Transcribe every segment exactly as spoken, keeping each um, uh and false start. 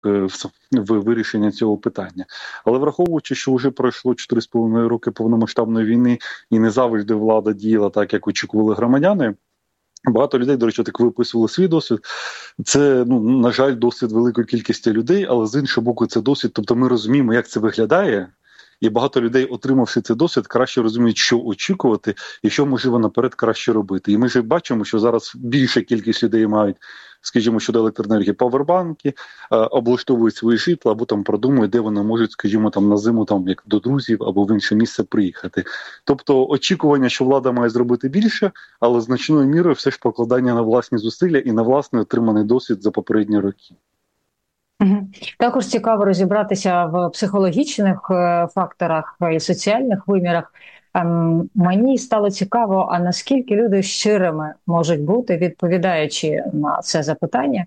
в, в вирішення цього питання. Але враховуючи, що вже пройшло чотири з половиною роки повномасштабної війни і не завжди влада діяла так, як очікували громадяни, багато людей, до речі, так виписували свій досвід. Це, ну, на жаль, досвід великої кількості людей, але з іншого боку це досвід, тобто ми розуміємо, як це виглядає, і багато людей, отримавши цей досвід, краще розуміють, що очікувати і що, можливо, наперед краще робити. І ми ж бачимо, що зараз більша кількість людей мають, скажімо, щодо електроенергії, павербанки, облаштовують свої житла, або там продумують, де вони можуть, скажімо, там на зиму, там як до друзів, або в інше місце приїхати. Тобто очікування, що влада має зробити більше, але значною мірою все ж покладання на власні зусилля і на власний отриманий досвід за попередні роки. Також цікаво розібратися в психологічних факторах і соціальних вимірах. Мені стало цікаво, а наскільки люди щирими можуть бути, відповідаючи на це запитання,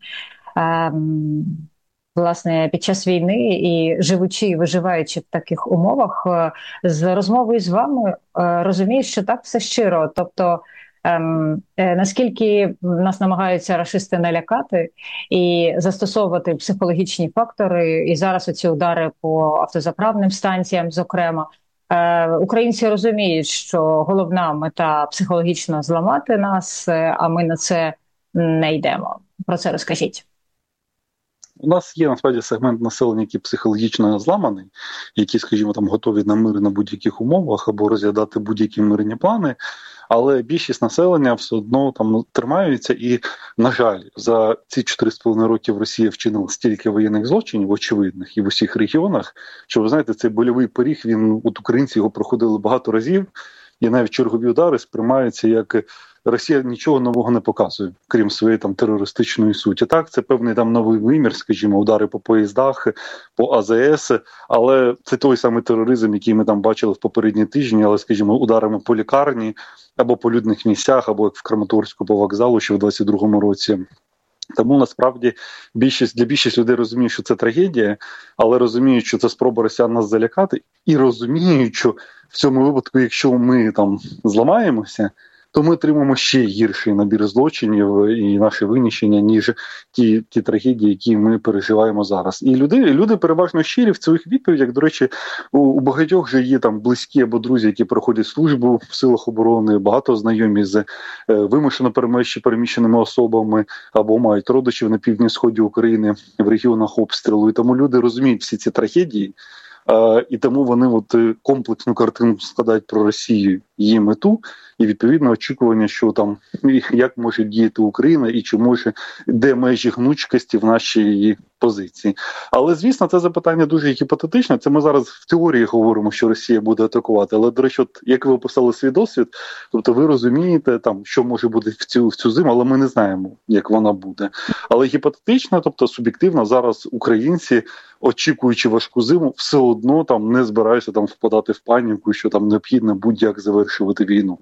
власне, під час війни і живучи і виживаючи в таких умовах, з розмовою з вами розумію, що так все щиро. Тобто, Ем, е, наскільки нас намагаються рашисти налякати і застосовувати психологічні фактори, і зараз оці удари по автозаправним станціям, зокрема, е, українці розуміють, що головна мета психологічно зламати нас, е, а ми на це не йдемо. Про це розкажіть. У нас є, насправді, сегмент населення, який психологічно зламаний, які, скажімо, там готові на мир на будь-яких умовах або розглядати будь-які мирні плани, але більшість населення все одно там тримаються і, на жаль, за ці чотири з половиною років Росія вчинила стільки воєнних злочинів, очевидних, і в усіх регіонах, що, ви знаєте, цей больовий поріг, він, от українці його проходили багато разів, і навіть чергові удари сприймаються як Росія нічого нового не показує, крім своєї там терористичної суті. Так, це певний там новий вимір, скажімо, удари по поїздах, по А З С, але це той самий тероризм, який ми там бачили в попередні тижні, але, скажімо, ударами по лікарні, або по людних місцях, або як в Краматорську по вокзалу, ще в двадцять другому році. Тому насправді більшість для більшості людей розуміють, що це трагедія, але розуміють, що це спроба росіян нас залякати, і розуміють, що в цьому випадку, якщо ми там зламаємося, то ми отримаємо ще гірший набір злочинів і наше винищення, ніж ті, ті трагедії, які ми переживаємо зараз. І люди, люди переважно щирі в своїх відповідях. До речі, у, у багатьох же є там близькі або друзі, які проходять службу в силах оборони, багато знайомі з е, вимушено переміщеними особами або мають родичів на півдні сході України в регіонах обстрілу. І тому люди розуміють всі ці трагедії. Uh, і тому вони от комплексну картину складають про Росію, її мету, і відповідно очікування, що там як може діяти Україна і чи може де межі гнучкості в нашій позиції. Але звісно, це запитання дуже гіпотетичне. Це ми зараз в теорії говоримо, що Росія буде атакувати. Але, до речі, от, як ви описали свій досвід, тобто ви розумієте, там що може бути в цю в цю зиму, але ми не знаємо, як вона буде. Але гіпотетично, тобто суб'єктивно, зараз українці, очікуючи важку зиму, все одно там не збираються там впадати в паніку, що там необхідно будь-як завершувати війну.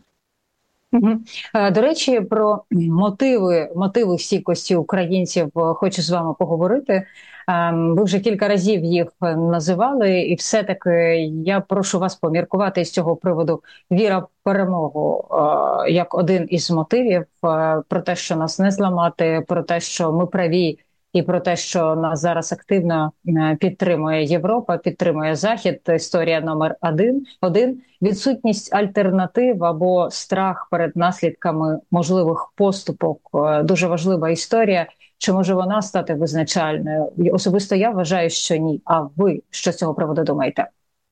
До речі, про мотиви, мотиви стійкості українців хочу з вами поговорити. Ви вже кілька разів їх називали, і все-таки я прошу вас поміркувати з цього приводу. Віра в перемогу як один із мотивів, про те, що нас не зламати, про те, що ми праві, і про те, що нас зараз активно підтримує Європа, підтримує Захід. Історія номер один. один. Відсутність альтернатив або страх перед наслідками можливих поступок. Дуже важлива історія. Чи може вона стати визначальною? Особисто я вважаю, що ні. А ви що з цього приводу думаєте?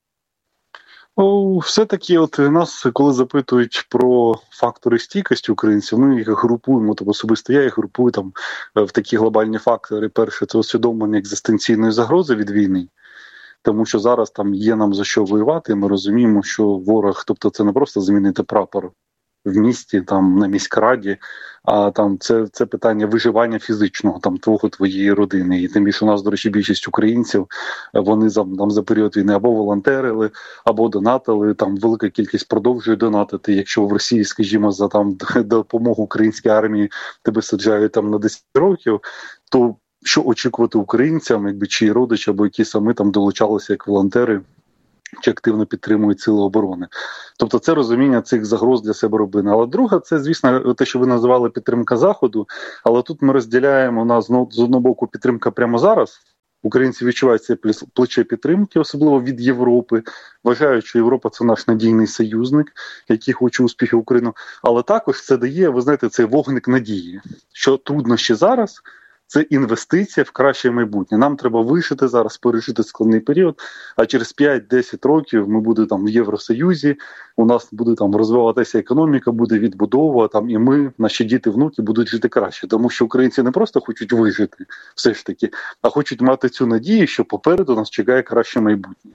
О, все-таки от нас, коли запитують про фактори стійкості українців, ми їх групуємо, тобто особисто я їх групую там в такі глобальні фактори. Перше, це усвідомлення екзистенційної загрози від війни, тому що зараз там є нам за що воювати, і ми розуміємо, що ворог, тобто це не просто змінити прапор в місті, там на міськраді, а там це, це питання виживання фізичного там твого, твоєї родини. І тим більше у нас, до речі, більшість українців, вони там за період війни або волонтерили, або донатили, там велика кількість продовжує донатити. Якщо в Росії, скажімо, за там допомогу українській армії тебе саджають там на десять років, то що очікувати українцям, якби чиї родичі або які самі там долучалися як волонтери, чи активно підтримують сили оборони. Тобто це розуміння цих загроз для себе робини. Але друге, це, звісно, те, що ви називали підтримка Заходу, але тут ми розділяємо, у нас з одного боку підтримка прямо зараз, Українці відчувають це плече підтримки, особливо від Європи. Вважають, що Європа – це наш надійний союзник, який хоче успіхів України. Але також це дає, ви знаєте, цей вогник надії, що труднощі зараз – це інвестиція в краще майбутнє. Нам треба вижити зараз, пережити складний період, а через п'ять-десять років ми будемо там в Євросоюзі, у нас буде там розвиватися економіка, буде відбудова, там і ми, наші діти, внуки будуть жити краще. Тому що українці не просто хочуть вижити, все ж таки, а хочуть мати цю надію, що попереду нас чекає краще майбутнє.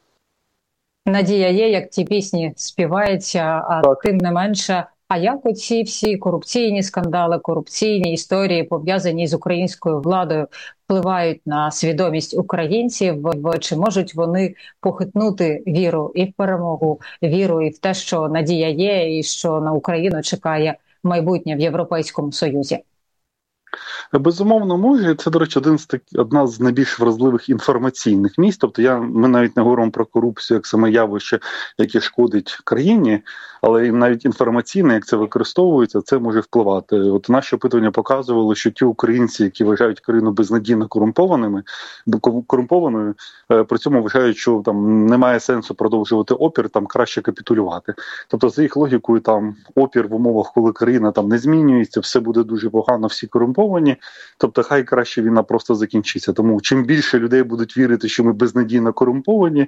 Надія є, як ті пісні співаються, а так. Тим не менше. А як оці всі корупційні скандали, корупційні історії, пов'язані з українською владою, впливають на свідомість українців? Чи можуть вони похитнути віру і в перемогу, віру і в те, що надія є, і що на Україну чекає майбутнє в Європейському Союзі? Безумовно, може. Це, до речі, один з так, одна з найбільш вразливих інформаційних місць. Тобто я, ми навіть не говоримо про корупцію як саме явище, яке шкодить країні, але навіть інформаційне, як це використовується, це може впливати. От наші опитування показували, що ті українці, які вважають країну безнадійно корумпованими, корумпованою, при цьому вважають, що там немає сенсу продовжувати опір, там краще капітулювати. Тобто, за їх логікою, там опір в умовах, коли країна там не змінюється, все буде дуже погано, всі корумповані, тобто хай краще війна просто закінчиться. Тому чим більше людей будуть вірити, що ми безнадійно корумповані,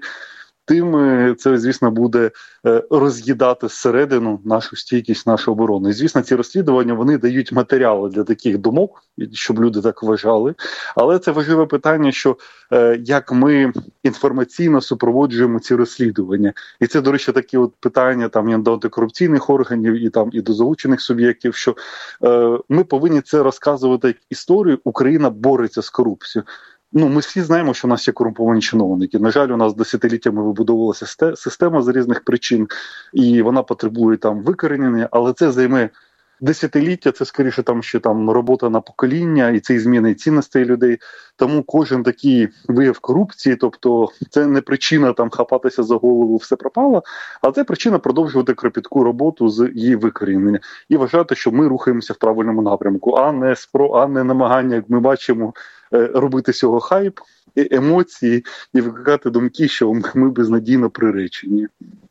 тим це, звісно, буде роз'їдати зсередину нашу стійкість, нашу оборону. І, звісно, ці розслідування, вони дають матеріали для таких думок, щоб люди так вважали. Але це важливе питання, що як ми інформаційно супроводжуємо ці розслідування. І це, до речі, такі от питання там і до антикорупційних органів, і там і до залучених суб'єктів, що е, ми повинні це розказувати як історію. Україна бореться з корупцією. Ну, ми всі знаємо, що у нас є корумповані чиновники. На жаль, у нас десятиліттями вибудовувалася система з різних причин, і вона потребує там викоренення, але це займе десятиліття, це скоріше там ще там робота на покоління, і це і зміни цінностей людей. Тому кожен такий вияв корупції, тобто це не причина там хапатися за голову, все пропало, а це причина продовжувати кропітку роботу з її викорінення і вважати, що ми рухаємося в правильному напрямку, а не спро, а не намагання, як ми бачимо, робити з цього хайп, емоції і викликати думки, що ми безнадійно приречені.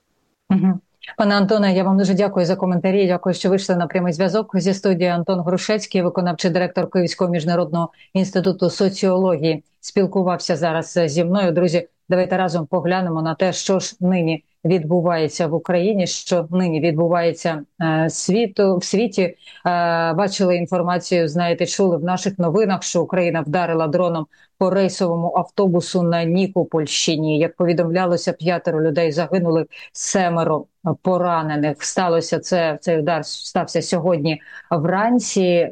Угу. Пане Антоне, я вам дуже дякую за коментарі. Дякую, що вийшли на прямий зв'язок. Зі студії Антон Грушецький, виконавчий директор Київського міжнародного інституту соціології, спілкувався зараз зі мною. Друзі, давайте разом поглянемо на те, що ж нині відбувається в Україні, що нині відбувається е, світу, в світі. Е, бачили інформацію, знаєте, чули в наших новинах, що Україна вдарила дроном по рейсовому автобусу на Нікопольщині. Як повідомлялося, п'ятеро людей загинули, семеро поранених. Сталося це, цей удар стався сьогодні вранці. Е,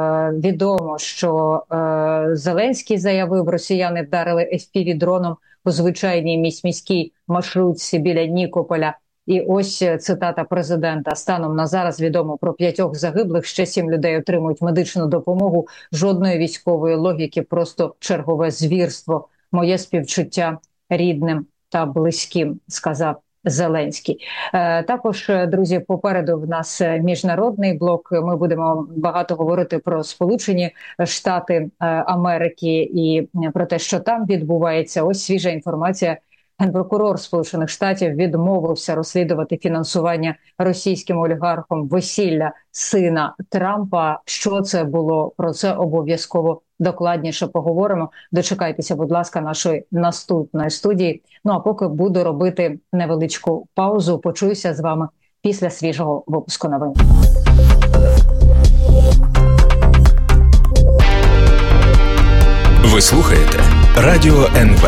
відомо, що е, Зеленський заявив, росіяни вдарили еф пі ві-дроном у звичайній міській маршрутці біля Нікополя. І ось цитата президента. Станом на зараз відомо про п'ятьох загиблих, ще сім людей отримують медичну допомогу. Жодної військової логіки, просто чергове звірство. Моє співчуття рідним та близьким, сказав Зеленський. Е, також, друзі, попереду в нас міжнародний блок. Ми будемо багато говорити про Сполучені Штати е, Америки і про те, що там відбувається. Ось свіжа інформація. Генпрокурор Сполучених Штатів відмовився розслідувати фінансування російським олігархом весілля сина Трампа. Що це було? Про це обов'язково докладніше поговоримо. Дочекайтеся, будь ласка, нашої наступної студії. Ну а поки буду робити невеличку паузу, почуюся з вами після свіжого випуску новин. Ви слухаєте Радіо ен ве.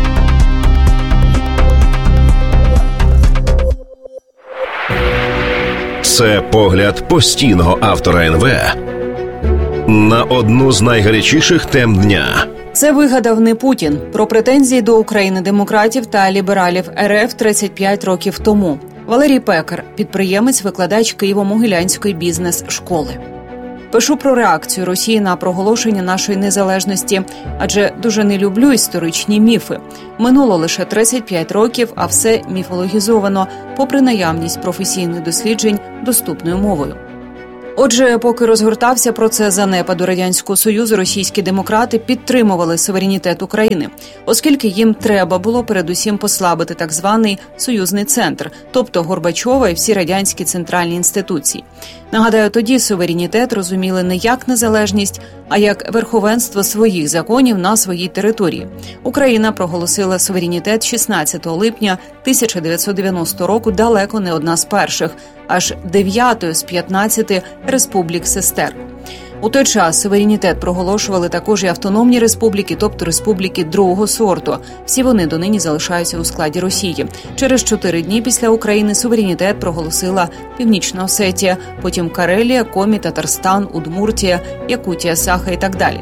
Це погляд постійного автора ен ве на одну з найгарячіших тем дня. Це вигадав не Путін. Про претензії до України демократів та лібералів ер еф тридцять п'ять років тому. Валерій Пекар, підприємець, викладач Києво-Могилянської бізнес-школи. Пишу про реакцію Росії на проголошення нашої незалежності, адже дуже не люблю історичні міфи. Минуло лише тридцять п'ять років, а все міфологізовано, попри наявність професійних досліджень доступною мовою. Отже, поки розгортався процес занепаду Радянського Союзу, російські демократи підтримували суверенітет України, оскільки їм треба було передусім послабити так званий союзний центр, тобто Горбачова і всі радянські центральні інституції. Нагадаю, тоді суверенітет розуміли не як незалежність, а як верховенство своїх законів на своїй території. Україна проголосила суверенітет шістнадцятого липня тисяча дев'ятсот дев'яностого року, далеко не одна з перших, аж дев'ятою з п'ятнадцяти республік СССР. У той час суверенітет проголошували також і автономні республіки, тобто республіки другого сорту. Всі вони донині залишаються у складі Росії. Через чотири дні після України суверенітет проголосила Північна Осетія, потім Карелія, Комі, Татарстан, Удмуртія, Якутія, Саха і так далі.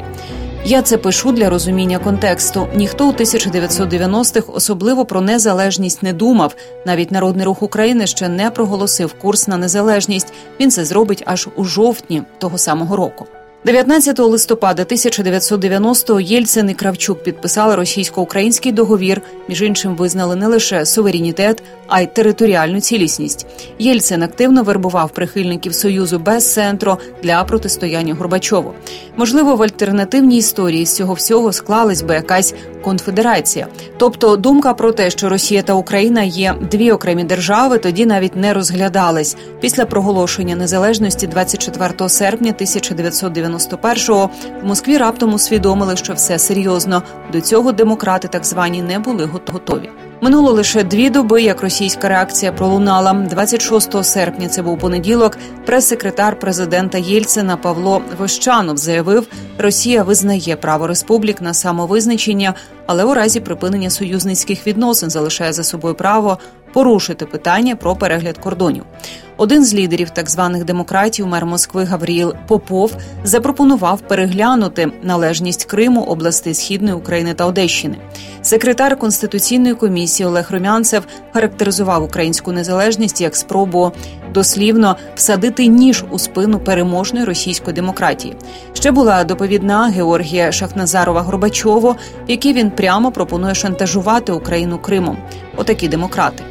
Я це пишу для розуміння контексту. Ніхто у тисяча дев'ятсот дев'яностих особливо про незалежність не думав. Навіть Народний Рух України ще не проголосив курс на незалежність. Він це зробить аж у жовтні того самого року. дев'ятнадцятого листопада тисяча дев'ятсот дев'яностого Єльцин і Кравчук підписали російсько-український договір, між іншим визнали не лише суверенітет, а й територіальну цілісність. Єльцин активно вербував прихильників Союзу без центру для протистояння Горбачову. Можливо, в альтернативній історії з цього всього склалась би якась конфедерація. Тобто думка про те, що Росія та Україна є дві окремі держави, тоді навіть не розглядалась. Після проголошення незалежності двадцять четвертого серпня тисяча дев'ятсот дев'яносто першого в Москві раптом усвідомили, що все серйозно. До цього демократи так звані не були готові. Минуло лише дві доби, як російська реакція пролунала. двадцять шостого серпня, це був понеділок, прес-секретар президента Єльцина Павло Вощанов заявив, Росія визнає право республік на самовизначення, але у разі припинення союзницьких відносин залишає за собою право порушити питання про перегляд кордонів. Один з лідерів так званих демократів, мер Москви Гавріїл Попов, запропонував переглянути належність Криму, областей Східної України та Одещини. Секретар Конституційної комісії Олег Румянцев характеризував українську незалежність як спробу дослівно всадити ніж у спину переможної російської демократії. Ще була доповідна Георгія Шахназарова-Горбачову, в якій він прямо пропонує шантажувати Україну Кримом. Отакі демократи.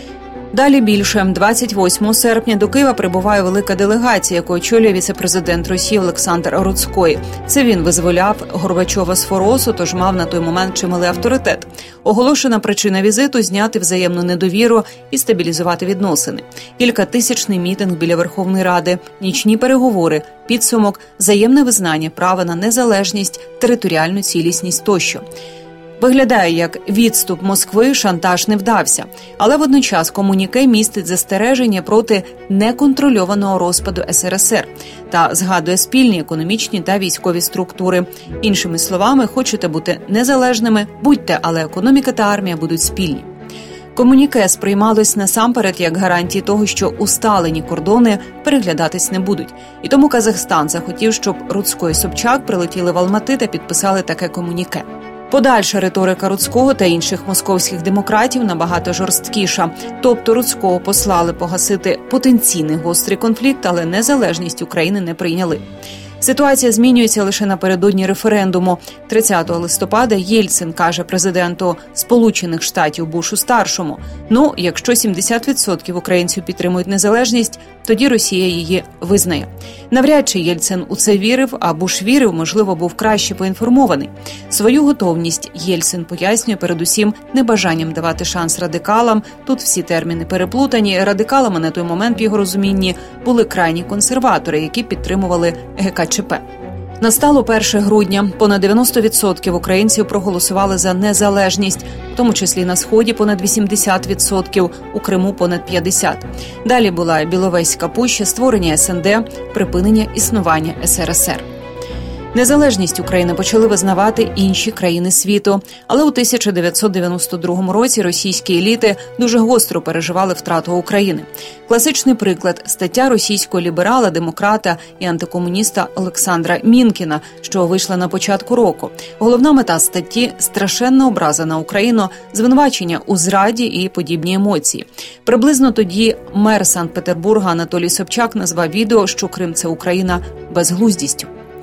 Далі більше. двадцять восьмого серпня до Києва прибуває велика делегація, яку очолює віце-президент Росії Олександр Руцькой. Це він визволяв Горбачова з Форосу, тож мав на той момент чималий авторитет. Оголошена причина візиту – зняти взаємну недовіру і стабілізувати відносини. Кількатисячний мітинг біля Верховної Ради, нічні переговори, підсумок, взаємне визнання права на незалежність, територіальну цілісність тощо. Виглядає як відступ Москви, шантаж не вдався. Але водночас комуніке містить застереження проти неконтрольованого розпаду ес ер ес ер та згадує спільні економічні та військові структури. Іншими словами, хочете бути незалежними – будьте, але економіка та армія будуть спільні. Комуніке сприймалось насамперед як гарантії того, що усталені кордони переглядатись не будуть. І тому Казахстан захотів, щоб Руцько і Собчак прилетіли в Алмати та підписали таке комуніке. Подальша риторика Руцького та інших московських демократів набагато жорсткіша. Тобто Руцького послали погасити потенційний гострий конфлікт, але незалежність України не прийняли. Ситуація змінюється лише напередодні референдуму. тридцятого листопада Єльцин каже президенту Сполучених Штатів Бушу-старшому: «Ну, якщо сімдесят відсотків українців підтримують незалежність, тоді Росія її визнає». Навряд чи Єльцин у це вірив, а Буш вірив, можливо, був краще поінформований. Свою готовність Єльцин пояснює передусім небажанням давати шанс радикалам. Тут всі терміни переплутані. Радикалами на той момент, в його розумінні, були крайні консерватори, які підтримували ге ка че пе. Настало перше грудня. Понад дев'яносто відсотків українців проголосували за незалежність, в тому числі на Сході понад вісімдесят відсотків, у Криму понад п'ятдесят відсотків. Далі була Біловезька пуща, створення ес ен де, припинення існування ес ер ес ер. Незалежність України почали визнавати інші країни світу. Але у тисяча дев'ятсот дев'яносто другому році російські еліти дуже гостро переживали втрату України. Класичний приклад – стаття російського ліберала, демократа і антикомуніста Олександра Мінкіна, що вийшла на початку року. Головна мета статті – страшенна образа на Україну, звинувачення у зраді і подібні емоції. Приблизно тоді мер Санкт-Петербурга Анатолій Собчак назвав відео, що Крим – це Україна, безглуздістю.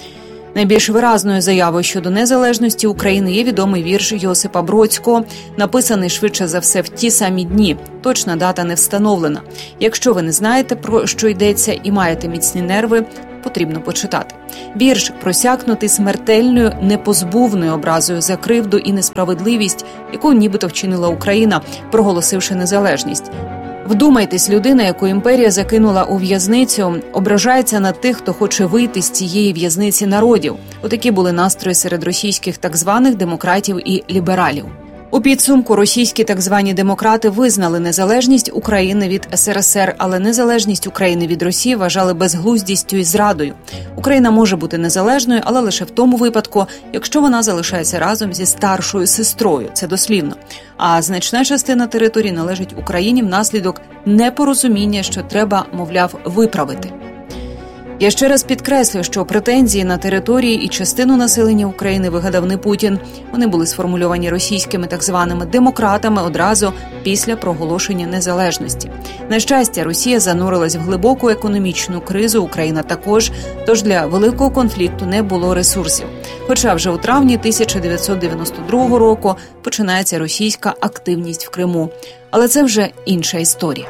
Найбільш виразною заявою щодо незалежності України є відомий вірш Йосипа Бродського, написаний швидше за все в ті самі дні. Точна дата не встановлена. Якщо ви не знаєте, про що йдеться і маєте міцні нерви, потрібно почитати. Вірш просякнутий смертельною, непозбувною образою за кривду і несправедливість, яку нібито вчинила Україна, проголосивши незалежність. Вдумайтесь, людина, яку імперія закинула у в'язницю, ображається на тих, хто хоче вийти з цієї в'язниці народів. Отакі були настрої серед російських так званих демократів і лібералів. У підсумку російські так звані демократи визнали незалежність України від ес ер ес ер, але незалежність України від Росії вважали безглуздістю і зрадою. Україна може бути незалежною, але лише в тому випадку, якщо вона залишається разом зі старшою сестрою, це дослівно. А значна частина території належить Україні внаслідок непорозуміння, що треба, мовляв, виправити. Я ще раз підкреслю, що претензії на території і частину населення України вигадав не Путін. Вони були сформульовані російськими так званими демократами одразу після проголошення незалежності. На щастя, Росія занурилась в глибоку економічну кризу, Україна також, тож для великого конфлікту не було ресурсів. Хоча вже у травні тисяча дев'ятсот дев'яносто другого року починається російська активність в Криму. Але це вже інша історія.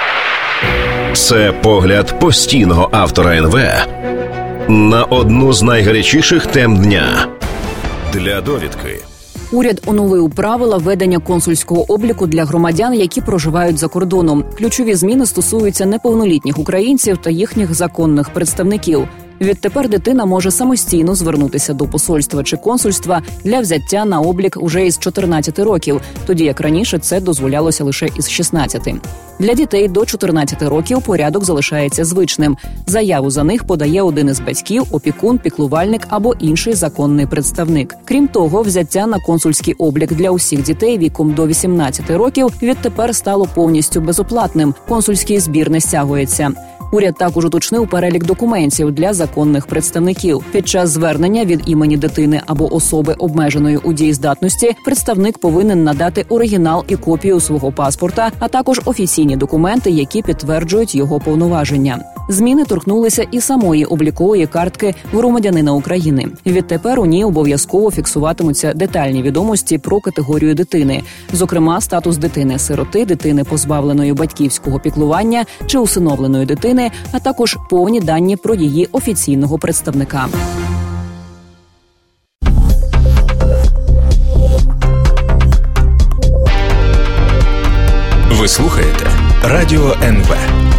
Це погляд постійного автора ен ве на одну з найгарячіших тем дня. Для довідки. Уряд оновив правила ведення консульського обліку для громадян, які проживають за кордоном. Ключові зміни стосуються неповнолітніх українців та їхніх законних представників. Відтепер дитина може самостійно звернутися до посольства чи консульства для взяття на облік уже із чотирнадцяти років, тоді як раніше це дозволялося лише із шістнадцяти. Для дітей до чотирнадцяти років порядок залишається звичним. Заяву за них подає один із батьків, опікун, піклувальник або інший законний представник. Крім того, взяття на консульський облік для усіх дітей віком до вісімнадцяти років відтепер стало повністю безоплатним. Консульський збір не стягується. Уряд також уточнив перелік документів для законних представників. Під час звернення від імені дитини або особи обмеженої у дієздатності представник повинен надати оригінал і копію свого паспорта, а також офіційні документи, які підтверджують його повноваження. Зміни торкнулися і самої облікової картки громадянина України. Відтепер у ній обов'язково фіксуватимуться детальні відомості про категорію дитини, зокрема статус дитини-сироти, дитини позбавленої батьківського піклування чи усиновленої дитини, а також повні дані про її офіційного представника. Ви слухаєте Радіо ен ве.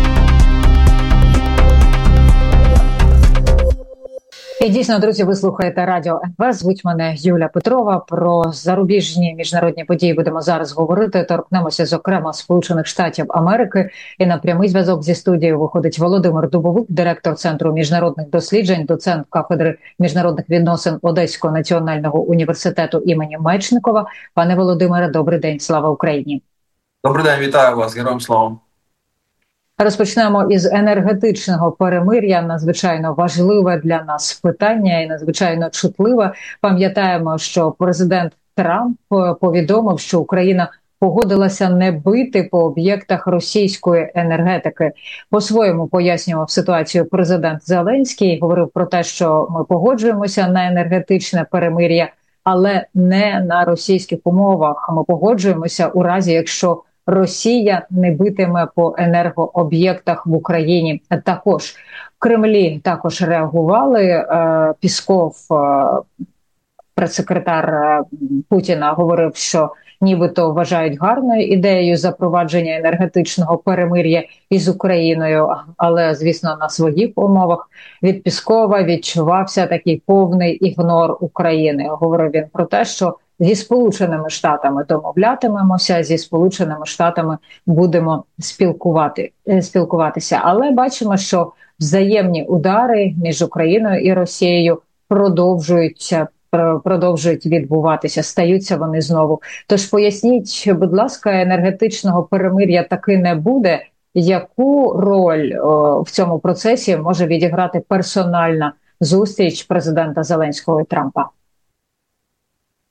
І дійсно, друзі, ви слухаєте Радіо ен ве. Звуть мене Юля Петрова. Про зарубіжні міжнародні події будемо зараз говорити. Торкнемося, зокрема, Сполучених Штатів Америки. І на прямий зв'язок зі студією виходить Володимир Дубовик, директор Центру міжнародних досліджень, доцент кафедри міжнародних відносин Одеського національного університету імені Мечникова. Пане Володимире, добрий день. Слава Україні. Добрий день, вітаю вас. Героям слава. Розпочнемо із енергетичного перемир'я. Надзвичайно важливе для нас питання і надзвичайно чутливе. Пам'ятаємо, що президент Трамп повідомив, що Україна погодилася не бити по об'єктах російської енергетики. По-своєму пояснював ситуацію президент Зеленський. Говорив про те, що ми погоджуємося на енергетичне перемир'я, але не на російських умовах. Ми погоджуємося у разі, якщо Росія не битиме по енергооб'єктах в Україні. Також в Кремлі також реагували. Пісков, прес-секретар Путіна, говорив, що нібито вважають гарною ідеєю запровадження енергетичного перемир'я із Україною, але, звісно, на своїх умовах. Від Піскова відчувався такий повний ігнор України. Говорив він про те, що зі Сполученими Штатами домовлятимемося, зі Сполученими Штатами будемо спілкувати, спілкуватися. Але бачимо, що взаємні удари між Україною і Росією продовжуються, продовжують відбуватися, стаються вони знову. Тож поясніть, будь ласка, енергетичного перемир'я таки не буде. Яку роль о, в цьому процесі може відіграти персональна зустріч президента Зеленського і Трампа?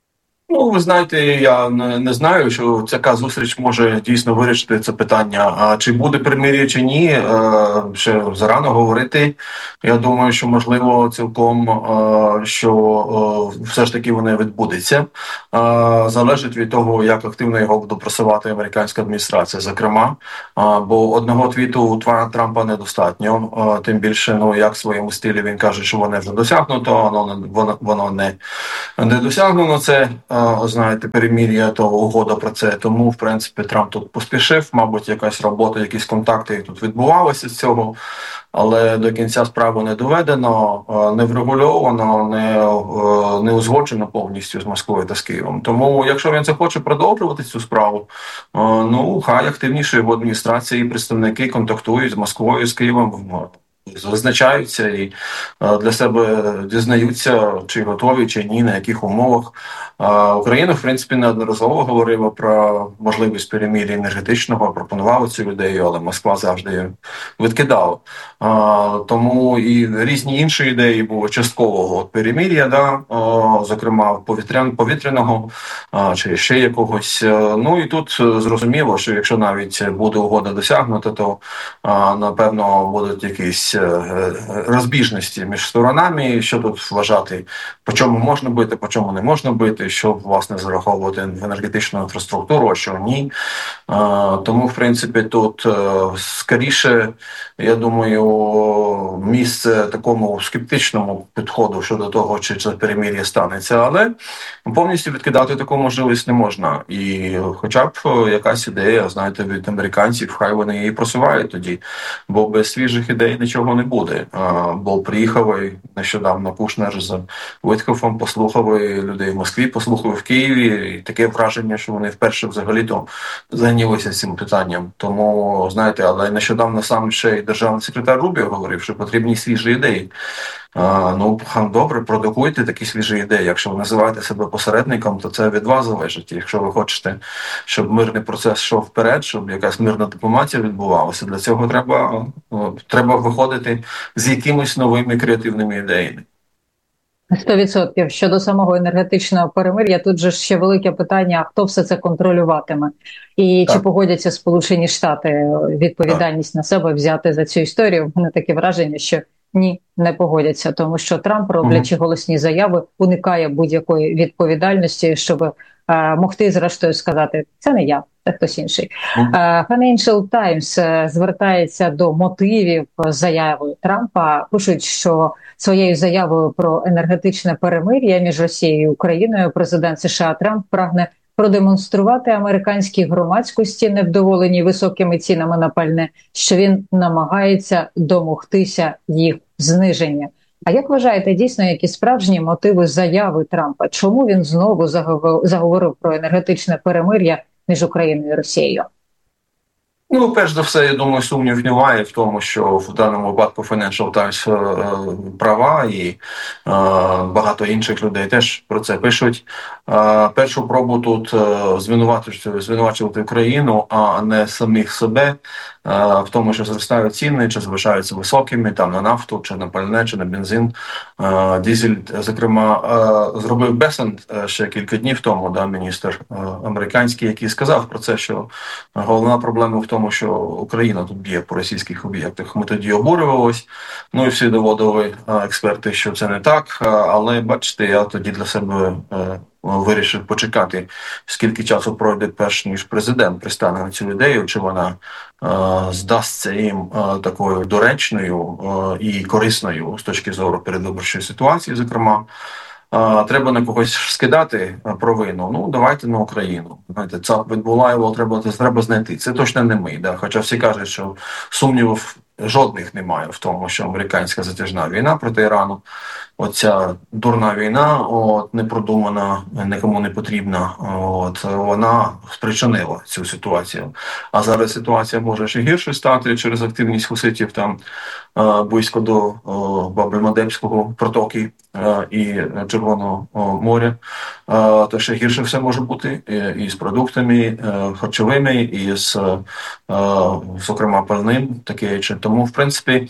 Ну, ви знаєте, я не, не знаю, що така зустріч може дійсно вирішити це питання. А чи буде перемир'я, чи ні, е, ще зарано говорити. Я думаю, що можливо цілком, е, що е, все ж таки воно відбудеться. Е, залежить від того, як активно його буде просувати американська адміністрація, зокрема. Е, бо одного твіту у Трампа недостатньо. Е, тим більше, ну, як в своєму стилі він каже, що воно вже досягнуто, воно, воно, воно не, не досягнено це. Знаєте, перемір'я, то угода про це. Тому, в принципі, Трамп тут поспішив, мабуть, якась робота, якісь контакти тут відбувалися з цього, але до кінця справу не доведено, не врегульовано, не, не узгоджено повністю з Москвою та з Києвом. Тому, якщо він захоче продовжувати цю справу, ну, хай активніше його адміністрації, представники контактують з Москвою, з Києвом, визначаються і для себе дізнаються, чи готові, чи ні, на яких умовах. Україна, в принципі, неодноразово говорила про можливість перемир'я енергетичного, пропонувала цю ідею, але Москва завжди відкидала. Тому і різні інші ідеї були часткового перемир'я, да, зокрема повітрян, повітряного чи ще якогось. Ну і тут зрозуміло, що якщо навіть буде угода досягнута, то напевно будуть якісь розбіжності між сторонами, що тут вважати, по чому можна бити, по чому не можна бити, що, власне, зараховувати в енергетичну інфраструктуру, а що ні. Тому, в принципі, тут скоріше, я думаю, місце такому скептичному підходу щодо того, чи це перемир'я станеться, але повністю відкидати таку можливість не можна. І хоча б якась ідея, знаєте, від американців, хай вони її просувають тоді, бо без свіжих ідей нічого не буде. Бо приїхав і нещодавно Кушнер з Витхофом, послухав і людей в Москві, послухав в Києві, і таке враження, що вони вперше взагалі-то зайнялися цим питанням. Тому, знаєте, але нещодавно сам ще й державний секретар Рубіо говорив, що потрібні свіжі ідеї. А, ну, добре, продукуйте такі свіжі ідеї. Якщо ви називаєте себе посередником, то це від вас залежить. Якщо ви хочете, щоб мирний процес йшов вперед, щоб якась мирна дипломатія відбувалася, для цього треба, треба виходити з якимись новими креативними ідеями. Сто відсотків. Щодо самого енергетичного перемир'я, тут же ще велике питання, хто все це контролюватиме. І так. Чи погодяться Сполучені Штати відповідальність так. на себе взяти за цю історію? У мене таке враження, що ні, не погодяться, тому що Трамп, роблячи угу. голосні заяви, уникає будь-якої відповідальності, щоб е, могти, зрештою, сказати, це не я, це хтось інший. Угу. Е, Financial Times звертається до мотивів заяви Трампа. Пишуть, що своєю заявою про енергетичне перемир'я між Росією і Україною президент США Трамп прагне продемонструвати американській громадськості, невдоволені високими цінами на пальне, що він намагається домогтися їх зниження. А як вважаєте, дійсно, які справжні мотиви заяви Трампа? Чому він знову заговорив про енергетичне перемир'я між Україною і Росією? Ну, перш за все, я думаю, сумнів немає в тому, що в даному випадку Financial Times е, права і е, багато інших людей теж про це пишуть. Е, першу пробу тут е, звинувачувати, звинувачувати Україну, а не самих себе е, в тому, що зростають ціни, чи залишаються високими, там на нафту, чи на пальне, чи на бензин. Е, Дізель, зокрема, е, зробив Бесент ще кілька днів тому, да, міністр е, американський, який сказав про це, що головна проблема в тому, тому що Україна тут б'є по російських об'єктах. Ми тоді обурювалися, ну і всі доводили експерти, що це не так, але бачите, я тоді для себе вирішив почекати, скільки часу пройде перш ніж президент пристане на цю ідею, чи вона здасться їм такою доречною і корисною з точки зору передвиборчої ситуації, зокрема. А, треба на когось скидати провину, ну давайте на Україну. Знаєте, ЦАП відбула, його треба, треба знайти. Це точно не ми, да? Хоча всі кажуть, що сумнівів жодних немає в тому, що американська затяжна війна проти Ірану, оця дурна війна, от, непродумана, нікому не потрібна, от, вона спричинила цю ситуацію. А зараз ситуація може ще гірше стати через активність хуситів там близько до Бабель-Мандебського протоки і Червоного моря, то ще гірше все може бути і з продуктами харчовими, і з, зокрема, пальним, таке. Тому, в принципі,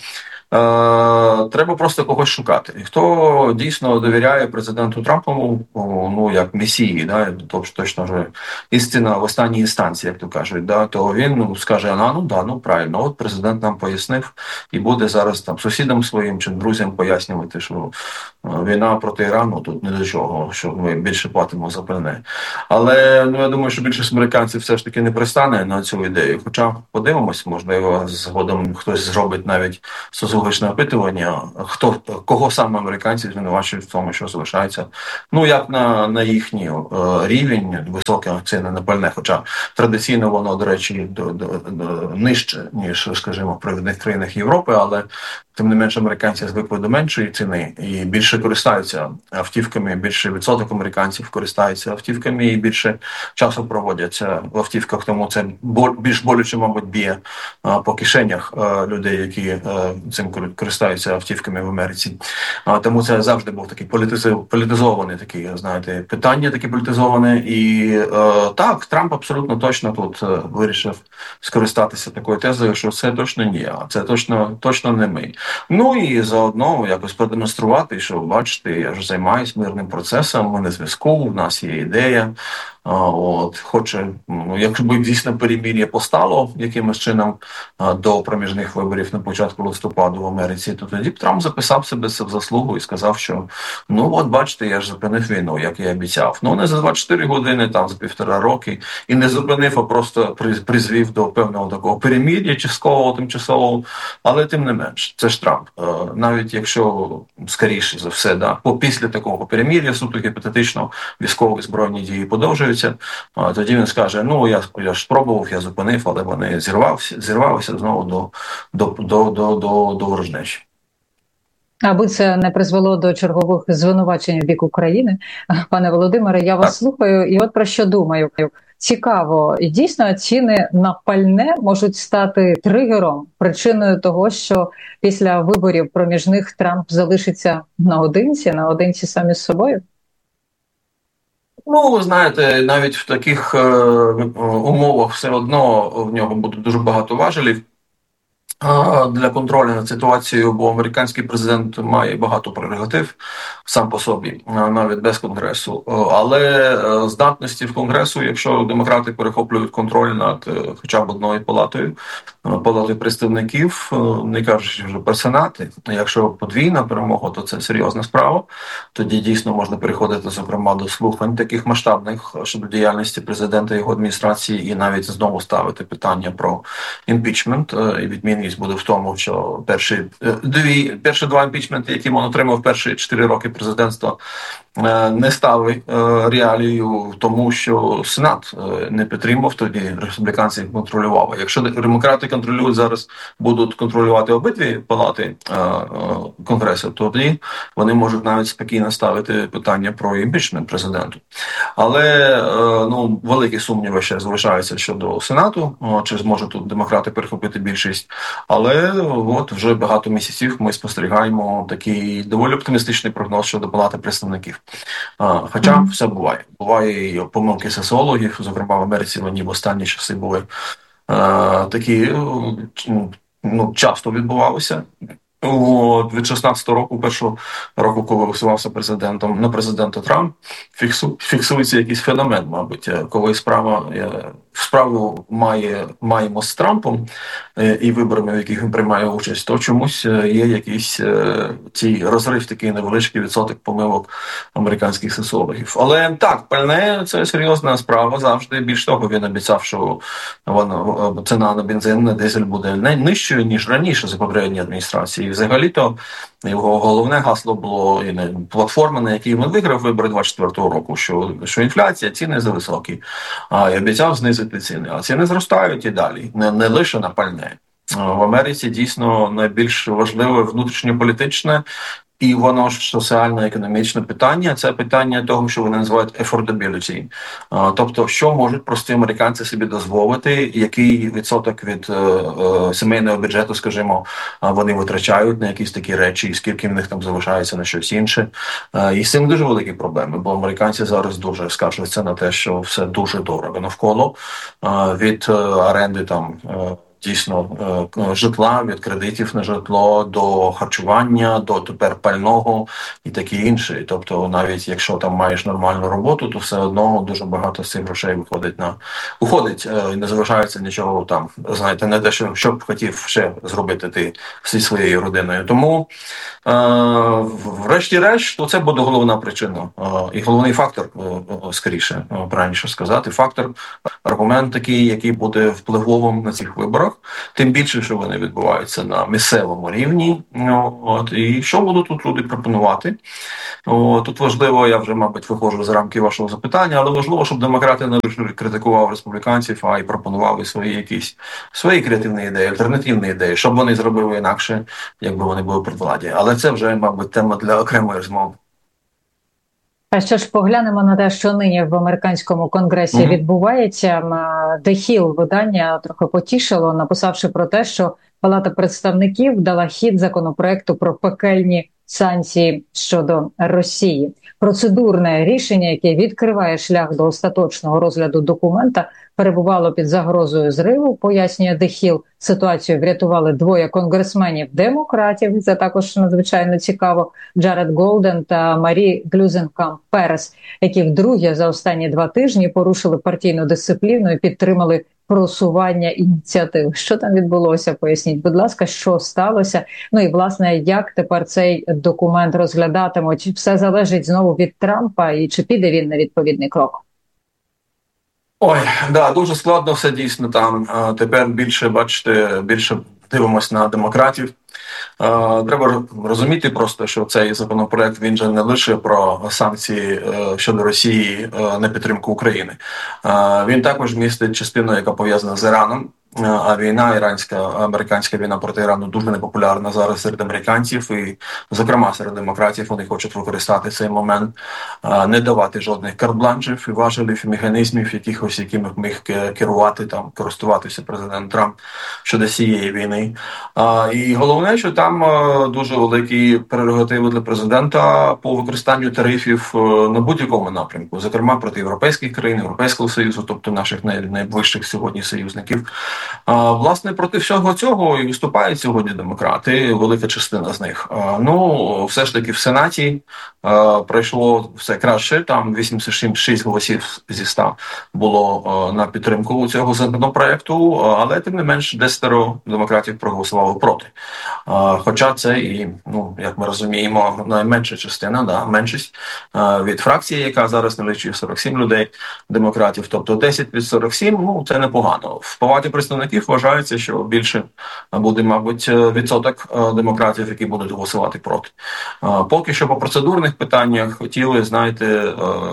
треба просто когось шукати. І хто дійсно довіряє президенту Трампу, ну, як месії, да, тобто точно вже істина в останній інстанції, як то кажуть, да, то він ну, скаже, а, ну, да, ну, правильно, от президент нам пояснив, і буде зараз там сусідам своїм чи друзям пояснювати, що війна проти Ірану тут не до чого, що ми більше платимо за пальне. Але ну, я думаю, що більшість американців все ж таки не пристане на цю ідею. Хоча подивимось, можливо, згодом хтось зробить навіть соціологічне опитування, хто, кого саме американці звинувачують в тому, що залишається, ну, як на, на їхній е, рівень, високі ціни на пальне, хоча традиційно воно, до речі, до, до, до, нижче, ніж, скажімо, в провідних країнах Європи, але тим не менше американці звикли до меншої ціни і більше користаються автівками, більше відсоток американців користаються автівками і більше часу проводяться в автівках, тому це більш болюче, мабуть, б'є по кишенях людей, які цим користаються автівками в Америці. Тому це завжди був такий політизований такий, знаєте, питання таке політизоване. І так, Трамп абсолютно точно тут вирішив скористатися такою тезою, що це точно не я, це точно, точно не ми. Ну і заодно якось продемонструвати, що, бачите, я ж займаюся мирним процесом, ми на зв'язку, в нас є ідея. От, хоче, ну, якщо б дійсно перемир'я постало якимось чином до проміжних виборів на початку листопаду в Америці, то тоді б Трамп записав себе в заслугу і сказав, що ну от бачите, я ж зупинив війну, як я обіцяв. Ну не за двадцять чотири години, там за півтора роки, і не зупинив, а просто призвів до певного такого перемир'я часткового, тимчасового, але тим не менш, це ж Трамп. Навіть якщо, скоріше за все, да, після такого перемир'я, суто гіпотетично, військові збройні дії подовжуються, тоді він скаже, ну, я, я ж спробував, я зупинив, але вони зірвалися, зірвалися знову до, до, до, до, до, до ворожнечі. Аби це не призвело до чергових звинувачень в бік України. Пане Володимире, я вас так. слухаю, і от про що думаю. Цікаво, і дійсно ціни на пальне можуть стати тригером, причиною того, що після виборів проміжних Трамп залишиться наодинці, наодинці самі з собою? Ну, ви знаєте, навіть в таких е, умовах все одно в нього буде дуже багато важелів для контролю над ситуацією, бо американський президент має багато прерогатив сам по собі, навіть без Конгресу. Але здатності в Конгресу, якщо демократи перехоплюють контроль над хоча б одною палатою, палатою представників, не кажучи вже про Сенат, якщо подвійна перемога, то це серйозна справа. Тоді дійсно можна переходити, зокрема, до слухань таких масштабних щодо діяльності президента і його адміністрації, і навіть знову ставити питання про імпічмент і відмінність буде в тому, що перші дві, перші два імпічменти, які він отримав перші чотири роки президентства, не стали реалією, тому що Сенат не підтримав, тоді республіканці контролювали. Якщо демократи контролюють зараз, будуть контролювати обидві палати Конгресу, то тоді вони можуть навіть спокійно ставити питання про імпічмент президенту. Але ну, великі сумніви ще залишаються щодо Сенату, чи зможуть тут демократи перехопити більшість. Але от вже багато місяців ми спостерігаємо такий доволі оптимістичний прогноз щодо Палати представників. Хоча mm-hmm. все буває. Буває і помилки соціологів, зокрема в Америці вони в останні часи були такі, ну, часто відбувалися. От, від шістнадцятого року, першого року, коли висувався президентом на президента Трамп, фіксу, фіксується якийсь феномен, мабуть, коли справа справу має, маємо з Трампом і виборами, в яких він приймає участь, то чомусь є якийсь цей розрив, такий невеличкий відсоток помилок американських соціологів. Але так, пальне – це серйозна справа завжди. Більш того, він обіцяв, що вона, ціна на бензин, на дизель буде нижчою, ніж раніше за попередньої адміністрації. І взагалі-то його головне гасло було і не платформа, на якій він виграв вибори двадцять четвертого року, що, що інфляція, ціни зависокі. А, і обіцяв знизити ціни. А ціни зростають і далі, не, не лише на пальне. В Америці дійсно найбільш важливе внутрішньополітичне і воно ж соціально-економічне питання – це питання того, що вони називають affordability. Тобто, що можуть прості американці собі дозволити, який відсоток від е, е, сімейного бюджету, скажімо, вони витрачають на якісь такі речі, і скільки в них там залишається на щось інше. Е, і з цим дуже великі проблеми, бо американці зараз дуже скаржаться на те, що все дуже дорого навколо, е, від е, оренди там, е, дійсно житла, від кредитів на житло до харчування, до тепер пального і таке інше. Тобто навіть якщо там маєш нормальну роботу, то все одно дуже багато з цих грошей виходить на уходить і не залишається нічого там, знаєте, не те, що, що б хотів ще зробити ти зі своєю родиною. Тому е, врешті-решт, то це буде головна причина е, і головний фактор, е, скоріше, е, правильніше сказати, фактор, аргумент такий, який буде впливовим на цих виборах, тим більше, що вони відбуваються на місцевому рівні. От, і що будуть тут люди пропонувати? О, тут важливо, я вже, мабуть, виходжу за рамки вашого запитання, але важливо, щоб демократи не лише критикував республіканців, а й пропонували свої якісь свої креативні ідеї, альтернативні ідеї, щоб вони зробили інакше, якби вони були при владі. Але це вже, мабуть, тема для окремої розмови. А що ж, поглянемо на те, що нині в американському конгресі mm-hmm. відбувається. The Hill видання трохи потішило, написавши про те, що Палата представників дала хід законопроекту про пекельні санкції щодо Росії. Процедурне рішення, яке відкриває шлях до остаточного розгляду документа, перебувало під загрозою зриву, пояснює The Hill. Ситуацію врятували двоє конгресменів-демократів, це також надзвичайно цікаво, Джаред Голден та Марі Глюзенкамп-Перес, які вдруге за останні два тижні порушили партійну дисципліну і підтримали просування ініціатив. Що там відбулося? Поясніть, будь ласка, що сталося? Ну і, власне, як тепер цей документ розглядатимуть? Все залежить знову від Трампа, і чи піде він на відповідний крок? Ой, да, дуже складно все дійсно там. А, тепер більше, бачите, більше дивимось на демократів. А, треба розуміти просто, що цей законопроект, він же не лише про санкції е, щодо Росії е, на підтримку України. А, він також містить частину, яка пов'язана з Іраном. А війна, іранська, американська війна проти Ірану дуже непопулярна зараз серед американців і, зокрема, серед демократів. Вони хочуть використати цей момент, не давати жодних карт-бланшів і важелів, і механізмів, якихось, якими міг керувати, там, користуватися президент Трамп щодо цієї війни. І головне, що там дуже великі прерогативи для президента по використанню тарифів на будь-якому напрямку, зокрема проти європейських країн, Європейського Союзу, тобто наших найближчих сьогодні союзників. А, власне, проти всього цього і виступають сьогодні демократи, велика частина з них. А, ну, все ж таки в Сенаті а, пройшло все краще, там вісімдесят шість голосів зі ста було а, на підтримку цього законопроекту, але тим не менш десятеро демократів проголосували проти. А, хоча це і, ну, як ми розуміємо, найменша частина, да, меншість а, від фракції, яка зараз налічує сорок сім людей, демократів, тобто десять від сорок сім, ну, це непогано. В Палаті представників вважається, що більше буде, мабуть, відсоток демократів, які будуть голосувати проти. Поки що по процедурних питаннях хотіли, знаєте,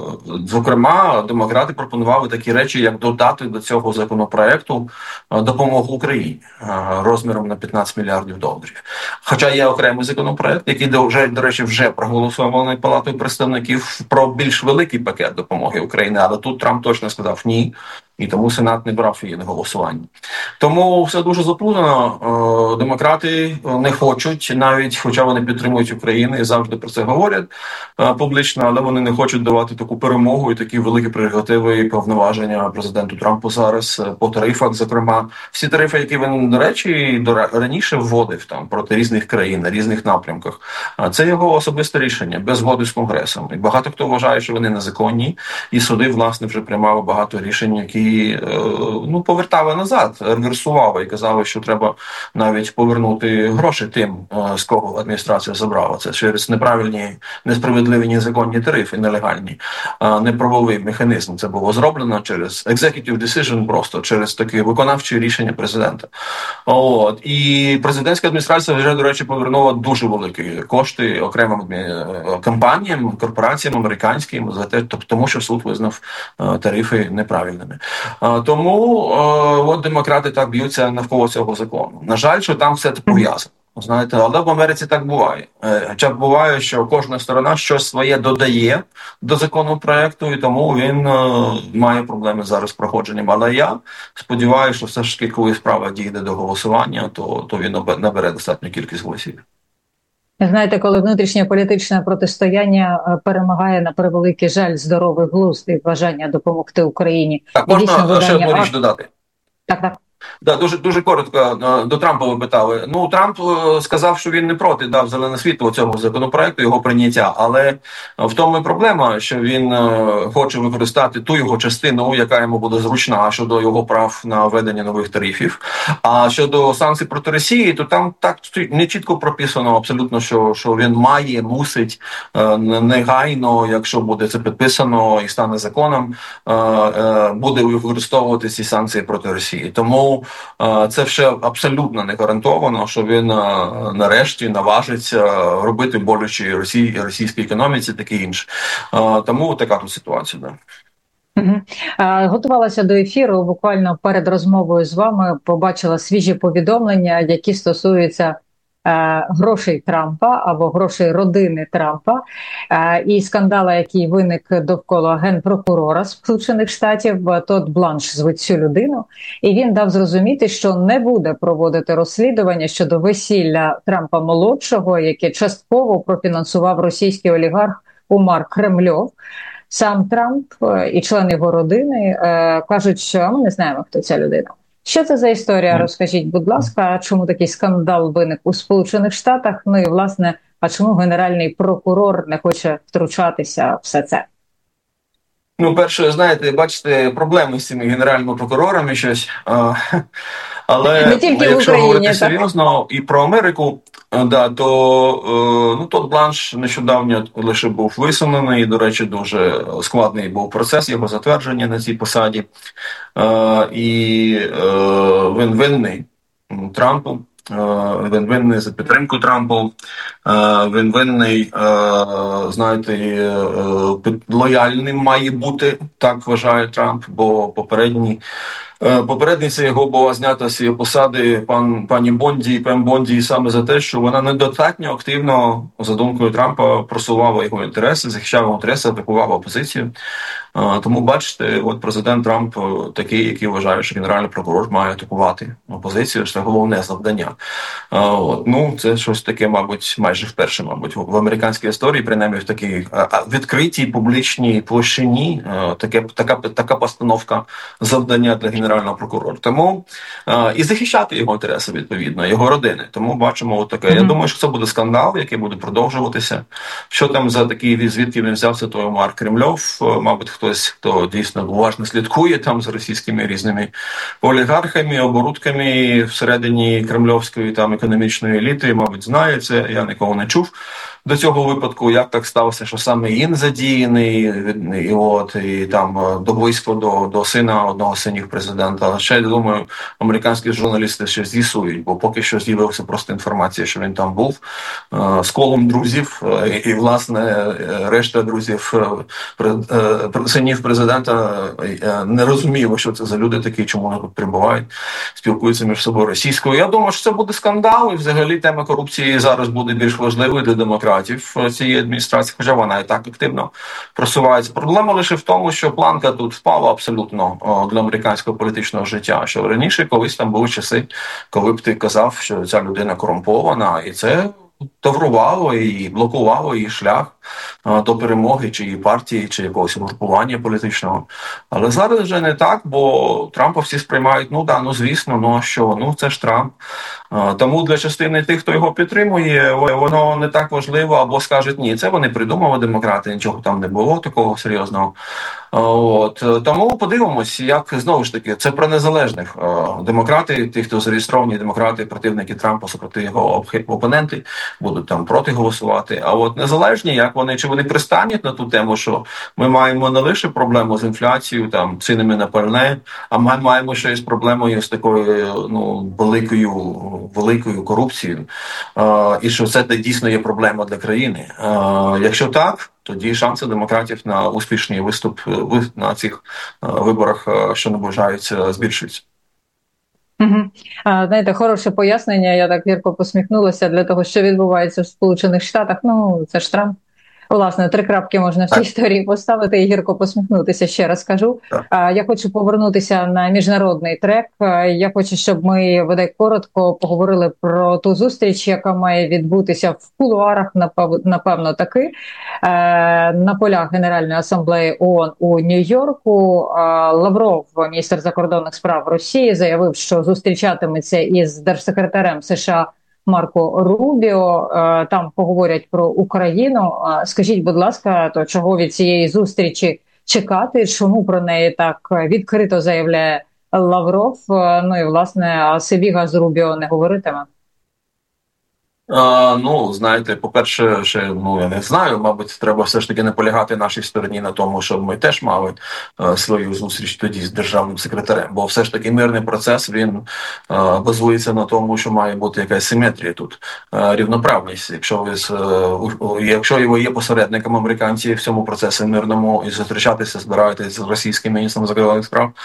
зокрема, демократи пропонували такі речі, як додати до цього законопроекту допомогу Україні розміром на п'ятнадцять мільярдів доларів. Хоча є окремий законопроект, який, вже, до речі, вже проголосований Палатою представників про більш великий пакет допомоги Україні, але тут Трамп точно сказав ні. І тому Сенат не брав її на голосування. Тому все дуже заплутано. Демократи не хочуть, навіть, хоча вони підтримують Україну і завжди про це говорять публічно, але вони не хочуть давати таку перемогу і такі великі прерогативи і повноваження президенту Трампу зараз по тарифах, зокрема. Всі тарифи, які він, до речі, раніше вводив там проти різних країн, на різних напрямках, це його особисте рішення, без згоди з Конгресом. І багато хто вважає, що вони незаконні, і суди, власне, вже приймали багато рішень, які І, ну, повертали назад, реверсували і казали, що треба навіть повернути гроші тим, з кого адміністрація забрала. Це через неправильні, несправедливі, незаконні тарифи, нелегальні, неправовий механізм. Це було зроблено через executive decision, просто через таке виконавче рішення президента. От. І президентська адміністрація вже, до речі, повернула дуже великі кошти окремим компаніям, корпораціям американським, за те, тому що суд визнав тарифи неправильними. Тому от демократи так б'ються навколо цього закону. На жаль, що там все це пов'язано. Знаєте, але в Америці так буває. Хоча буває, що кожна сторона щось своє додає до законопроекту, і тому він е, має проблеми зараз з проходженням. Але я сподіваюся, що все ж таки, коли справа дійде до голосування, то, то він набере достатню кількість голосів. Знаєте, коли внутрішнє політичне протистояння перемагає, на превеликий жаль, здоровий глузд і бажання допомогти Україні. Так, можна ще одну річ додати? Так, так. Да, дуже дуже коротко до Трампа ви питали. Ну, Трамп сказав, що він не проти, дав зелене світло цього законопроекту, його прийняття. Але в тому і проблема, що він хоче використати ту його частину, яка йому буде зручна щодо його прав на введення нових тарифів. А щодо санкцій проти Росії, то там так не чітко прописано абсолютно, що, що він має, мусить негайно, якщо буде це підписано і стане законом, буде використовувати ці санкції проти Росії. Тому це все абсолютно не гарантовано, що він нарешті наважиться робити боляче Росії, російській економіці, таке інше. Тому така тут ситуація. Да. Угу. Готувалася до ефіру, буквально перед розмовою з вами побачила свіжі повідомлення, які стосуються е, грошей Трампа або грошей родини Трампа е, і скандала, який виник довкола генпрокурора Сполучених Штатів. Тодд Бланш звуть цю людину, і він дав зрозуміти, що не буде проводити розслідування щодо весілля Трампа-молодшого, яке частково профінансував російський олігарх Умар Кремльов. Сам Трамп і члени його родини е, кажуть, що ми не знаємо, хто ця людина. Що це за історія? Розкажіть, будь ласка, чому такий скандал виник у Сполучених Штатах? Ну і, власне, а чому генеральний прокурор не хоче втручатися в все це? Ну, перше, знаєте, бачите, проблеми з цими генеральними прокурорами щось. Але не тільки якщо в Україні, говорити так? серйозно і про Америку, да, то ну, Тодд Бланш нещодавно лише був висунений, і, до речі, дуже складний був процес його затвердження на цій посаді. І він винний Трампу. Він винний за підтримку Трампу, він винний, знаєте, лояльним має бути, так вважає Трамп, бо попередній Попередниця його була знята з цієї посади пан, пані Бонді, пан Бонді, саме за те, що вона недостатньо активно, за думкою Трампа, просувала його інтереси, захищала його інтереси, атакувала опозицію. Тому, бачите, от президент Трамп такий, який вважає, що генеральний прокурор має атакувати опозицію, це головне завдання. От. Ну, це щось таке, мабуть, майже вперше, мабуть, в американській історії, принаймні в такій відкритій публічній площині, таке, така, така постановка завдання для генерального прокурора. Тому і захищати його інтереси, відповідно, його родини. Тому бачимо от таке. Mm-hmm. Я думаю, що це буде скандал, який буде продовжуватися. Що там за такий, звідки він взявся, той Умар Кремльов, мабуть, хтось, хто дійсно уважно слідкує там за російськими різними олігархами, оборудками всередині кремльовської там економічної еліти, мабуть, знає це, я нікого не чув до цього випадку, як так сталося, що саме він задіяний, і от, і там до близько до, до сина одного з синів президента. Але ще, я думаю, американські журналісти ще з'ясують, бо поки що з'явилася просто інформація, що він там був е, з колом друзів, е, і, власне, решта друзів е, е, синів президента е, не розуміли, що це за люди такі, чому вони тут прибувають, спілкуються між собою російською. Я думаю, що це буде скандал, і взагалі тема корупції зараз буде більш важливою для демократів цієї адміністрації, хоча вона і так активно просувається. Проблема лише в тому, що планка тут впала абсолютно о, для американського політичного життя. Що раніше колись там були часи, коли б ти казав, що ця людина корумпована, і це таврувало і блокувало її шлях а, до перемоги чи її партії, чи якогось групування політичного. Але зараз вже не так, бо Трампа всі сприймають, ну да, ну звісно, ну а що, ну це ж Трамп. А, тому для частини тих, хто його підтримує, воно не так важливо, або скажуть, ні, це вони придумали демократи, нічого там не було такого серйозного. А, от, тому подивимось, як, знову ж таки, це про незалежних. А, демократи, ті, хто зареєстровані демократи, противники Трампа, супроти його опоненти, будуть там проти голосувати. А от незалежні, як вони, чи вони пристануть на ту тему, що ми маємо не лише проблему з інфляцією, там, цінами на пальне, а ми маємо ще й з проблемою з такою, ну, великою, великою корупцією. А, і що це дійсно є проблема для країни. А, якщо так, тоді шанси демократів на успішний виступ на цих виборах, що наближаються, збільшуються. Угу. А, знаєте, хороше пояснення, я так гірко посміхнулася для того, що відбувається в Сполучених Штатах. Ну, це ж Трамп. Власне, три крапки можна в цій історії поставити і гірко посміхнутися, ще раз кажу. Я хочу повернутися на міжнародний трек. Я хочу, щоб ми, бодай коротко, поговорили про ту зустріч, яка має відбутися в кулуарах, напевно, таки, на полях Генеральної асамблеї ООН у Нью-Йорку. Лавров, міністр закордонних справ Росії, заявив, що зустрічатиметься із держсекретарем США Марко Рубіо, там поговорять про Україну. Скажіть, будь ласка, то чого від цієї зустрічі чекати? Чому про неї так відкрито заявляє Лавров? Ну і, власне, а Сибіга з Рубіо не говоритиме? А, ну, знаєте, по-перше, ще, ну, я не знаю, мабуть, треба все ж таки наполягати нашій стороні на тому, щоб ми теж мали а, свою зустріч тоді з державним секретарем, бо все ж таки мирний процес, він а, базується на тому, що має бути якась симетрія тут, а, рівноправність. Якщо ви, а, якщо ви є посередником американці в цьому процесі мирному і зустрічатися, збираєтесь з російським міністром закордонних справ,